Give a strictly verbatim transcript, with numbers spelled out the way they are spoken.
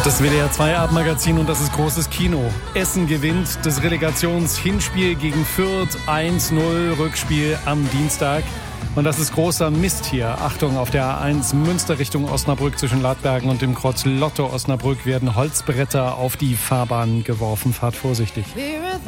Das W D R zwei Abendmagazin und das ist großes Kino. Essen gewinnt das Relegationshinspiel gegen Fürth eins null, Rückspiel am Dienstag. Und das ist großer Mist hier. Achtung, auf der A eins Münster Richtung Osnabrück zwischen Ladbergen und dem Kreuz Lotto Osnabrück werden Holzbretter auf die Fahrbahn geworfen. Fahrt vorsichtig.